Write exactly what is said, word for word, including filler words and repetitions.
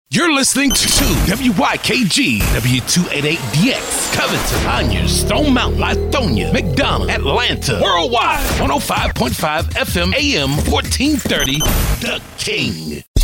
You're listening to W Y K G, W two eighty-eight D X, Covington, Conyers, Stone Mountain, Lithonia, McDonough, Atlanta, Worldwide, one oh five point five F M, A M fourteen thirty, The King.